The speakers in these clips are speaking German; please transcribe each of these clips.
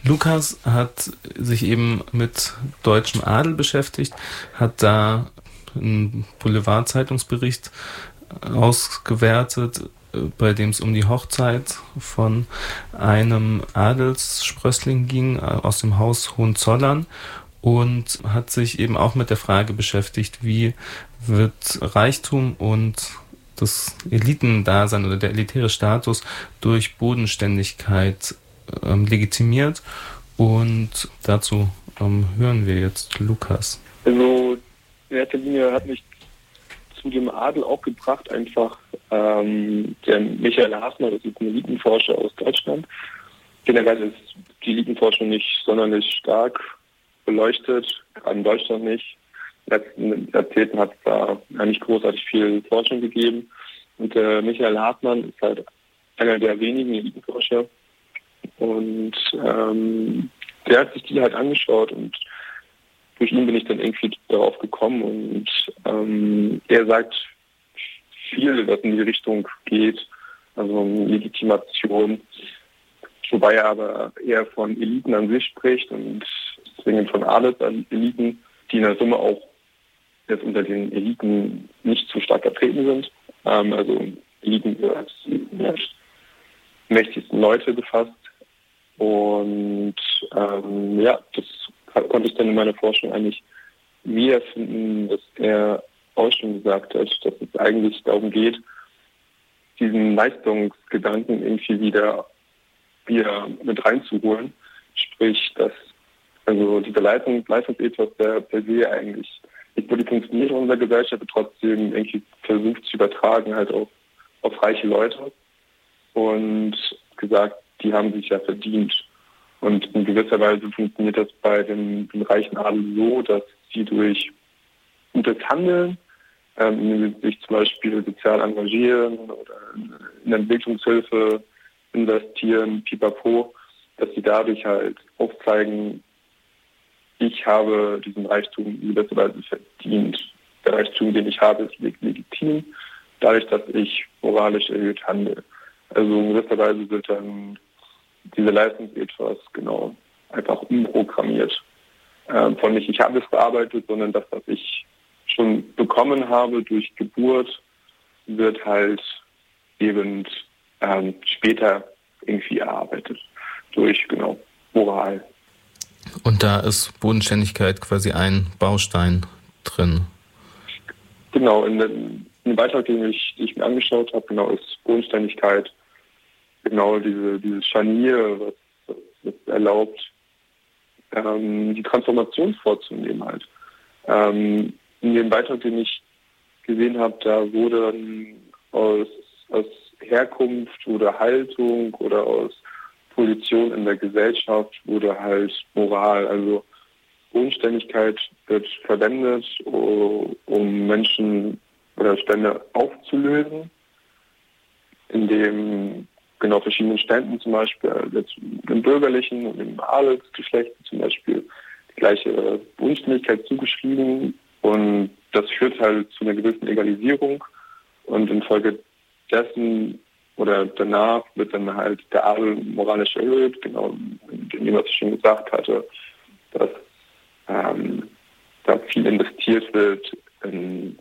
Lukas hat sich eben mit deutschem Adel beschäftigt, hat da einen Boulevard-Zeitungsbericht ausgewertet, bei dem es um die Hochzeit von einem Adelssprössling ging aus dem Haus Hohenzollern und hat sich eben auch mit der Frage beschäftigt, wie wird Reichtum und das Elitendasein oder der elitäre Status durch Bodenständigkeit legitimiert. Und dazu hören wir jetzt Lukas. Also in erster Linie hat mich zu dem Adel auch gebracht, einfach der Michael Hasner, das ist ein Elitenforscher aus Deutschland. Generell ist die Elitenforschung nicht sonderlich stark beleuchtet, gerade in Deutschland nicht. In den letzten Jahrzehnten hat es da nicht großartig viel Forschung gegeben. Und Michael Hartmann ist halt einer der wenigen Elitenforscher. Und der hat sich die halt angeschaut und durch ihn bin ich dann irgendwie darauf gekommen. Und er sagt viel, was in die Richtung geht, also Legitimation, wobei er aber eher von Eliten an sich spricht und deswegen von Adelseliten, die in der Summe auch jetzt unter den Eliten nicht so stark vertreten sind. Also Eliten wird als die mächtigsten Leute gefasst. Und das konnte ich dann in meiner Forschung eigentlich wiederfinden, dass er auch schon gesagt hat, dass es eigentlich darum geht, diesen Leistungsgedanken irgendwie wieder mit reinzuholen. Sprich, dass also dieser Leistungsethos, der per se eigentlich nicht wirklich funktioniert in unserer Gesellschaft, aber trotzdem irgendwie versucht zu übertragen halt auf reiche Leute. Und gesagt, die haben sich ja verdient. Und in gewisser Weise funktioniert das bei dem reichen Adel so, dass sie durch gutes Handeln, indem sie sich zum Beispiel sozial engagieren oder in Entwicklungshilfe investieren, pipapo, dass sie dadurch halt aufzeigen, ich habe diesen Reichtum in gewisser Weise verdient. Der Reichtum, den ich habe, ist legitim, dadurch, dass ich moralisch erhöht handle. Also in gewisser Weise wird dann diese Leistungsethos genau einfach umprogrammiert. Von nicht, ich habe es bearbeitet, sondern das, was ich schon bekommen habe durch Geburt, wird halt eben später irgendwie erarbeitet durch genau Moral. Und da ist Bodenständigkeit quasi ein Baustein drin. Genau, in dem Beitrag, den ich mir angeschaut habe, genau ist Bodenständigkeit genau dieses Scharnier, was erlaubt, die Transformation vorzunehmen halt. In dem Beitrag, den ich gesehen habe, da wurde aus Herkunft oder Haltung oder aus Position in der Gesellschaft wurde halt Moral, also Bodenständigkeit wird verwendet, um Menschen oder Stände aufzulösen, indem genau verschiedenen Ständen, zum Beispiel jetzt im bürgerlichen und im Adelsgeschlecht zum Beispiel die gleiche Bodenständigkeit zugeschrieben und das führt halt zu einer gewissen Egalisierung und infolge dessen oder danach wird dann halt der Adel moralisch erhöht, genau indem was ich schon gesagt hatte, dass da viel investiert wird in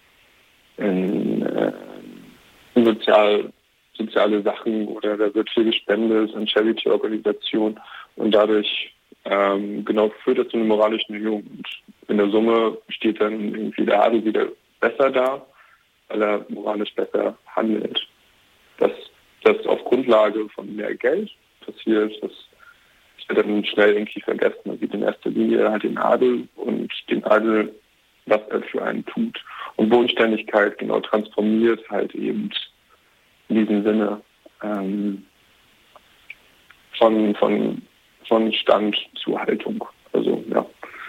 soziale Sachen oder da wird viel gespendet an Charity-Organisationen und dadurch genau führt das zu einer moralischen Erhöhung. Und in der Summe steht dann irgendwie der Adel wieder besser da, weil er moralisch besser handelt. Das auf Grundlage von mehr Geld passiert, das wird dann schnell irgendwie vergessen. Man sieht in erster Linie halt den Adel und den Adel, was er für einen tut. Und Bodenständigkeit genau transformiert halt eben in diesem Sinne von Stand zu Haltung. Also ja,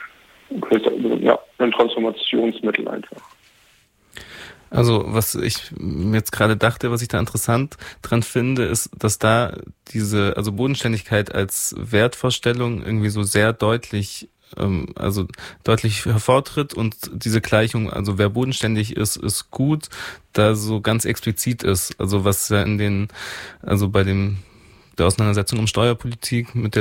ein Transformationsmittel einfach. Also was ich jetzt gerade dachte, was ich da interessant dran finde, ist, dass da also Bodenständigkeit als Wertvorstellung irgendwie so sehr deutlich hervortritt und diese Gleichung, also wer bodenständig ist, ist gut, da so ganz explizit ist. Also was ja bei der Auseinandersetzung um Steuerpolitik mit